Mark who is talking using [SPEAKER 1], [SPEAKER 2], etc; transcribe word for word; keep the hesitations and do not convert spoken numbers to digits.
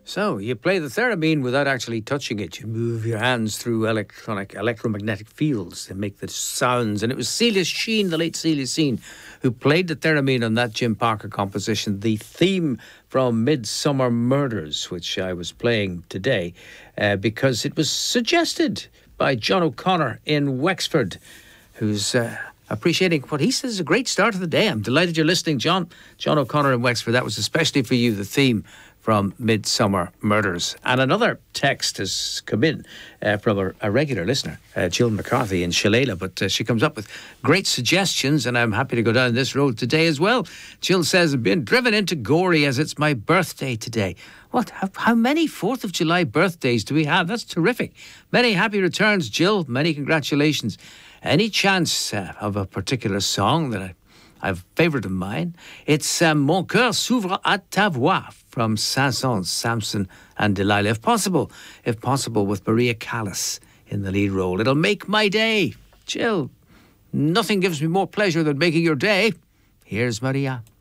[SPEAKER 1] So you play the theremin without actually touching it. You move your hands through electronic, electromagnetic fields to make the sounds. And it was Celia Sheen, the late Celia Sheen, who played the theremin on that Jim Parker composition, the theme from Midsummer Murders, which I was playing today, uh, because it was suggested by John O'Connor in Wexford, who's uh, appreciating what he says is a great start of the day. I'm delighted you're listening, John. John O'Connor in Wexford, that was especially for you, the theme from Midsummer Murders. And another text has come in uh, from a, a regular listener, uh, Jill McCarthy in Shillelagh, but uh, she comes up with great suggestions, and I'm happy to go down this road today as well. Jill says, I've been driven into Gorey as it's my birthday today. What? How, how many fourth of July birthdays do we have? That's terrific. Many happy returns, Jill. Many congratulations. Any chance uh, of a particular song that I I've a favourite of mine? It's um, Mon Cœur s'ouvre à ta voix from Saint-Saëns, Samson and Delilah. If possible, if possible, with Maria Callas in the lead role. It'll make my day. Jill, nothing gives me more pleasure than making your day. Here's Maria.